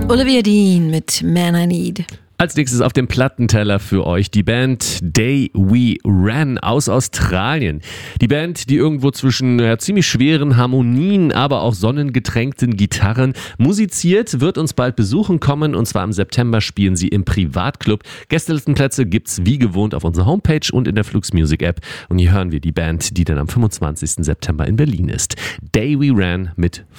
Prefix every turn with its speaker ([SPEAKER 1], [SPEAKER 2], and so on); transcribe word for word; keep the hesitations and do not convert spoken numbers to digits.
[SPEAKER 1] Olivia Dean mit Man I Need.
[SPEAKER 2] Als nächstes auf dem Plattenteller für euch die Band Day We Ran aus Australien. Die Band, die irgendwo zwischen ja, ziemlich schweren Harmonien, aber auch sonnengetränkten Gitarren musiziert, wird uns bald besuchen kommen, und zwar im September spielen sie im Privatclub. Gästelistenplätze gibt's wie gewohnt auf unserer Homepage und in der Flux Music App. Und hier hören wir die Band, die dann am fünfundzwanzigsten September in Berlin ist. Day We Ran mit